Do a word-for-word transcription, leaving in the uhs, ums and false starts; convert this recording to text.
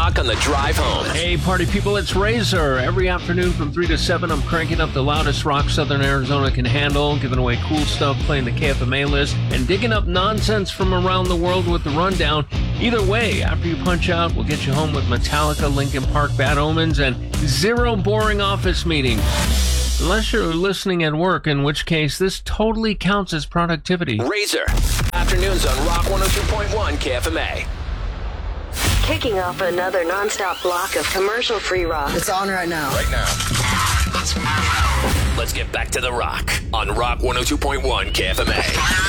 Rock on the drive home. Hey, party people, it's Razor. Every afternoon from three to seven, I'm cranking up the loudest rock Southern Arizona can handle, giving away cool stuff, playing the K F M A list, and digging up nonsense from around the world with the rundown. Either way, after you punch out, we'll get you home with Metallica, Linkin Park, Bad Omens, and zero boring office meetings. Unless you're listening at work, in which case this totally counts as productivity. Razor. Afternoons on Rock one oh two point one K F M A. Kicking off another nonstop block of commercial-free rock. It's on right now. Right now. Let's get back to the rock on Rock one oh two point one K F M A.